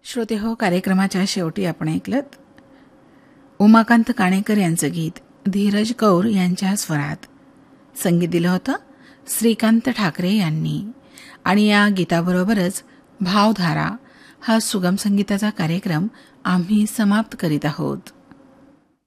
श्रोते हो, कार्यक्रमाच्या शेवटी आपण ऐकलत उमाकांत काणेकर यांचं गीत धीरज कौर यांच्या स्वरात. संगीत दिलं होतं श्रीकांत ठाकरे यांनी. आणि या गीताबरोबरच भावधारा हा सुगम संगीताचा कार्यक्रम आम्ही समाप्त करीत आहोत.